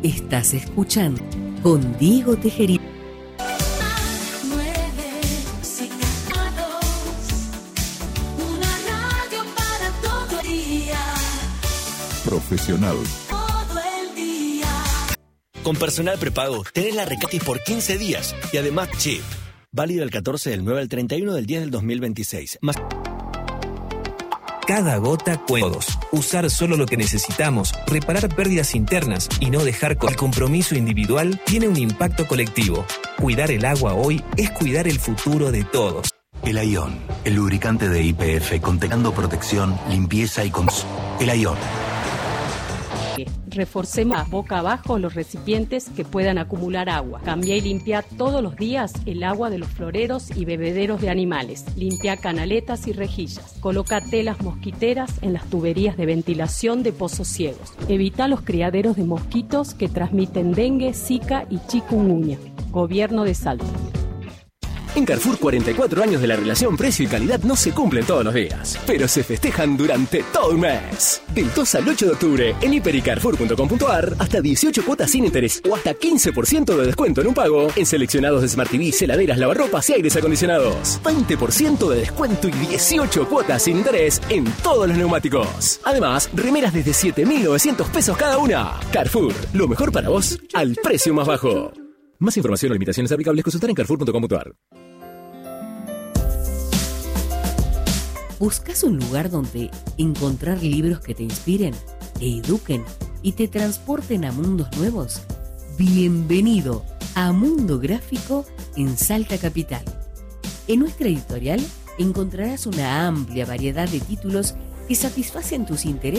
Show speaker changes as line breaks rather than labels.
Estás escuchando con Diego Tejería.
Profesional.
Todo el día.
Con Personal Prepago tenés la recatis por 15 días y además chip. Válido del 14 del 9 al 31 del 10 del 2026. Más...
Cada gota cuenta. Usar solo lo que necesitamos, reparar pérdidas internas y no dejar con el compromiso individual tiene un impacto colectivo. Cuidar el agua hoy es cuidar el futuro de todos.
El Aion, el lubricante de YPF conteniendo protección, limpieza y El Aion.
Reforcemos boca abajo los recipientes que puedan acumular agua. Cambia y limpia todos los días el agua de los floreros y bebederos de animales. Limpia canaletas y rejillas. Coloca telas mosquiteras en las tuberías de ventilación de pozos ciegos. Evita los criaderos de mosquitos que transmiten dengue, zika y chikungunya. Gobierno de Salta.
En Carrefour, 44 años de la relación precio y calidad no se cumplen todos los días, pero se festejan durante todo un mes. Del 2 al 8 de octubre, en hipercarrefour.com.ar, hasta 18 cuotas sin interés o hasta 15% de descuento en un pago en seleccionados de Smart TV, heladeras, lavarropas y aires acondicionados. 20% de descuento y 18 cuotas sin interés en todos los neumáticos. Además, remeras desde 7.900 pesos cada una. Carrefour, lo mejor para vos al precio más bajo. Más información o limitaciones aplicables consultar en carrefour.com.ar.
¿Buscas un lugar donde encontrar libros que te inspiren, te eduquen y te transporten a mundos nuevos? Bienvenido a Mundo Gráfico en Salta Capital. En nuestra editorial encontrarás una amplia variedad de títulos que satisfacen tus intereses